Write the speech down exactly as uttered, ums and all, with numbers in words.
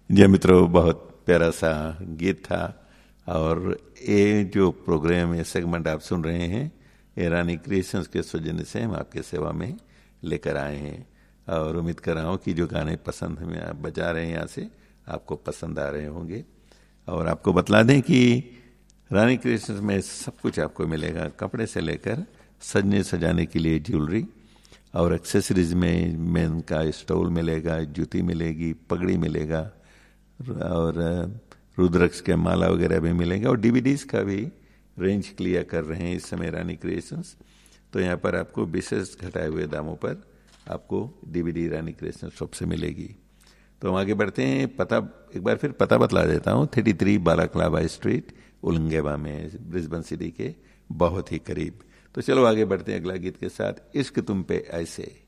जी मित्रों, बहुत प्यारा सा गीत था। और ये जो प्रोग्राम ये सेगमेंट आप सुन रहे हैं, ये रानी क्रिएशंस के सौजन्य से हम आपके सेवा में लेकर आए हैं। और उम्मीद कर रहा हूँ कि जो गाने पसंद हमें आप बजा रहे हैं यहाँ से, आपको पसंद आ रहे होंगे। और आपको बतला दें कि रानी क्रिएशंस में सब कुछ आपको मिलेगा, कपड़े से लेकर सजने सजाने के लिए ज्वेलरी और एक्सेसरीज में मेन का स्टोल मिलेगा, जूती मिलेगी, पगड़ी मिलेगा और रुद्राक्ष के माला वगैरह भी मिलेंगे। और डीवीडीज का भी रेंज क्लियर कर रहे हैं इस समय रानी क्रिएशंस। तो यहाँ पर आपको विशेष घटाए हुए दामों पर आपको डीवीडी रानी क्रिएशंस शॉप से मिलेगी। तो हम आगे बढ़ते हैं। पता एक बार फिर पता बतला देता हूँ, थर्टी थ्री बालाक्लाबा स्ट्रीट उलंगेबा में, ब्रिस्बेन सिटी के बहुत ही करीब। तो चलो आगे बढ़ते हैं अगला गीत के साथ, इश्क तुम पे ऐसे।